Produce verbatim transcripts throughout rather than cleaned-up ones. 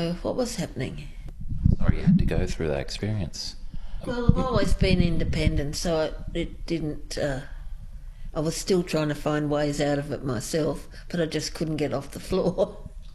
know what was happening. Sorry you had to go through that experience. Well, I've always been independent, so it, it didn't... Uh, I was still trying to find ways out of it myself, but I just couldn't get off the floor.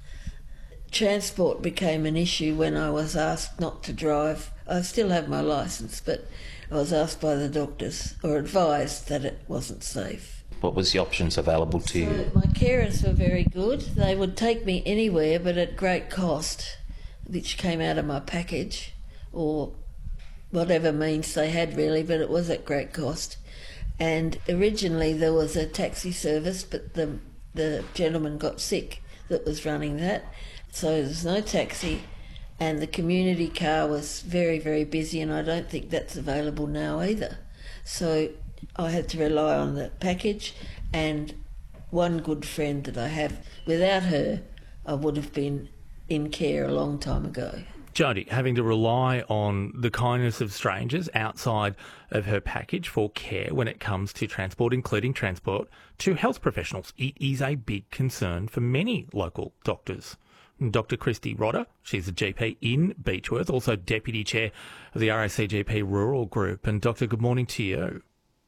Transport became an issue when I was asked not to drive. I still have my licence, but I was asked by the doctors, or advised, that it wasn't safe. What was the options available to you? So my carers were very good. They would take me anywhere, but at great cost, which came out of my package, or whatever means they had really, but it was at great cost. And originally there was a taxi service, but the the gentleman got sick that was running that, so there was no taxi, and the community car was very, very busy, and I don't think that's available now either. So I had to rely on the package and one good friend that I have. Without her, I would have been in care a long time ago. Jody, having to rely on the kindness of strangers outside of her package for care when it comes to transport, including transport to health professionals. It is a big concern for many local doctors. Doctor Christy Rodder, she's a G P in Beechworth, also Deputy Chair of the R A C G P Rural Group. And Doctor, good morning to you.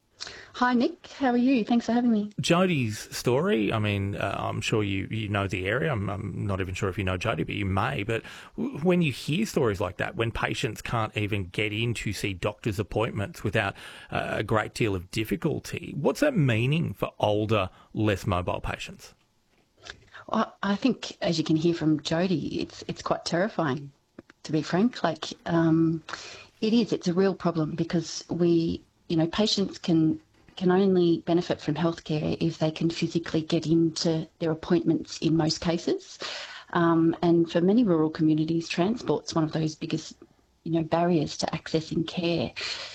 Hi, Nick. How are you? Thanks for having me. Jody's story, I mean, uh, I'm sure you, you know the area. I'm, I'm not even sure if you know Jody, but you may. But w- when you hear stories like that, when patients can't even get in to see doctor's appointments without uh, a great deal of difficulty, what's that meaning for older, less mobile patients? Well, I think, as you can hear from Jody, it's it's quite terrifying, to be frank. Like, um, it is. It's a real problem because we... You know, patients can can only benefit from healthcare if they can physically get into their appointments in most cases. Um, and for many rural communities, transport's one of those biggest, you know, barriers to accessing care.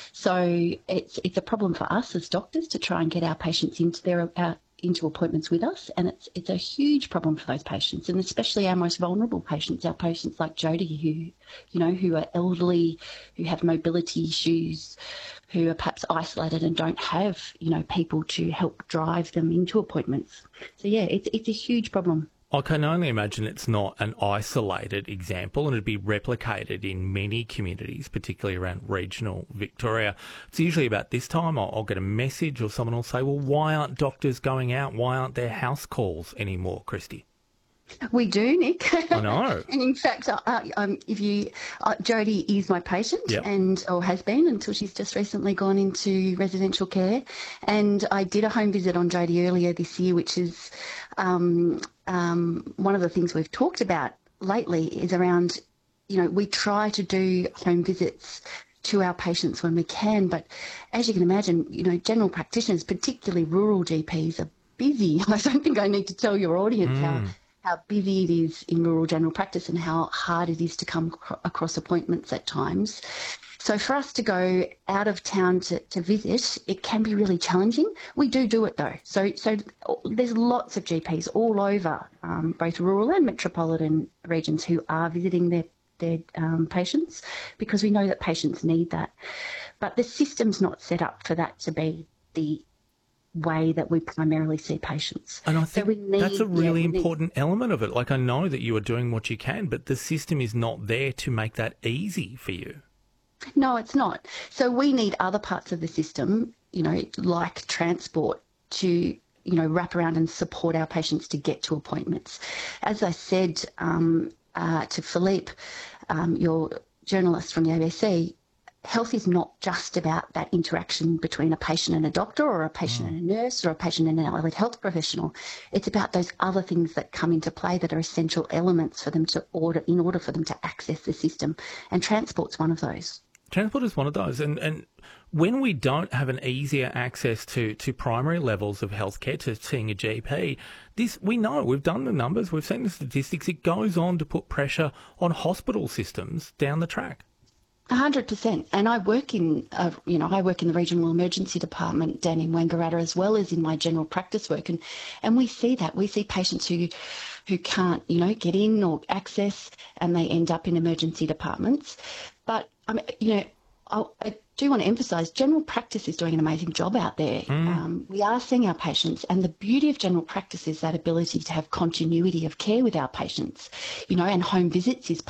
So it's it's a problem for us as doctors to try and get our patients into their uh, into appointments with us, and it's it's a huge problem for those patients, and especially our most vulnerable patients, our patients like Jody, who, you know, who are elderly, who have mobility issues, who are perhaps isolated and don't have, you know, people to help drive them into appointments. So yeah, it's it's a huge problem. I can only imagine it's not an isolated example, and it'd be replicated in many communities, particularly around regional Victoria. It's usually about this time I'll, I'll get a message or someone will say, well, why aren't doctors going out? Why aren't there house calls anymore, Christy? We do, Nick. I know. And in fact, uh, um, if you, uh, Jody is my patient, yep. and or has been until she's just recently gone into residential care. And I did a home visit on Jody earlier this year, which is um, um, one of the things we've talked about lately is around, you know, we try to do home visits to our patients when we can, but as you can imagine, you know, general practitioners, particularly rural G Ps, are busy. I don't think I need to tell your audience mm. how. how busy it is in rural general practice and how hard it is to come cr- across appointments at times. So for us to go out of town to, to visit, it can be really challenging. We do do it though. So so there's lots of G Ps all over, um, both rural and metropolitan regions, who are visiting their, their um, patients, because we know that patients need that. But the system's not set up for that to be the way that we primarily see patients. And I think so we need, that's a really yeah, important need... element of it. Like, I know that you are doing what you can, but the system is not there to make that easy for you. No, it's not. So we need other parts of the system, you know, like transport, to, you know, wrap around and support our patients to get to appointments. As I said um, uh, to Philippe, um, your journalist from the A B C, health is not just about that interaction between a patient and a doctor, or a patient mm. and a nurse, or a patient and an allied health professional. It's about those other things that come into play that are essential elements for them to order, in order for them to access the system. And transport's one of those. Transport is one of those. And, and when we don't have an easier access to, to primary levels of healthcare, to seeing a G P, this, we know, we've done the numbers, we've seen the statistics, it goes on to put pressure on hospital systems down the track. A hundred percent. And I work in, uh, you know, I work in the regional emergency department down in Wangaratta, as well as in my general practice work. And, and we see that. We see patients who, who can't, you know, get in or access, and they end up in emergency departments. But, I mean, you know, I, I do want to emphasise general practice is doing an amazing job out there. Mm. Um, we are seeing our patients, and the beauty of general practice is that ability to have continuity of care with our patients, you know, and home visits is